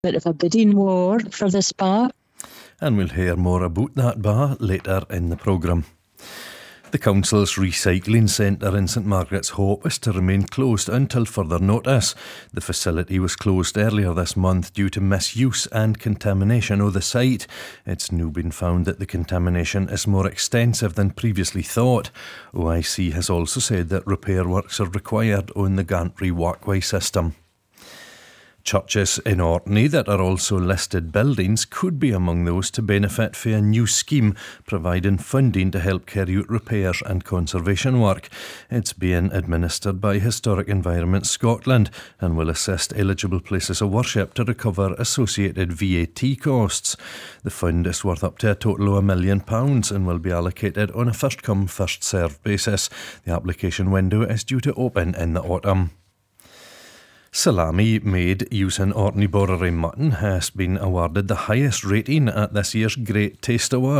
bit of a bidding war for this bar. And we'll hear more about that bar later in the programme. The Council's recycling centre in St Margaret's Hope is to remain closed until further notice. The facility was closed earlier this month due to misuse and contamination of the site. It's now been found that the contamination is more extensive than previously thought. OIC has also said that repair works are required on the gantry walkway system. Churches in Orkney that are also listed buildings could be among those to benefit from a new scheme providing funding to help carry out repairs and conservation work. It's being administered by Historic Environment Scotland and will assist eligible places of worship to recover associated VAT costs. The fund is worth up to a total of £1 million and will be allocated on a first-come, first-served basis. The application window is due to open in the autumn. Salami made using Orkney Borderay mutton has been awarded the highest rating at this year's Great Taste Award.